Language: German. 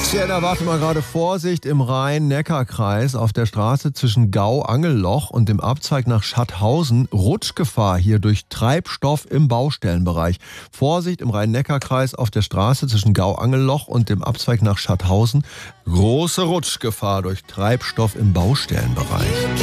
Tja, da warte mal gerade Vorsicht im Rhein-Neckar-Kreis auf der Straße zwischen Gau-Angelloch und dem Abzweig nach Schattausen. Rutschgefahr hier durch Treibstoff im Baustellenbereich. Vorsicht im Rhein-Neckar-Kreis auf der Straße zwischen Gau-Angelloch und dem Abzweig nach Schattausen. Große Rutschgefahr durch Treibstoff im Baustellenbereich.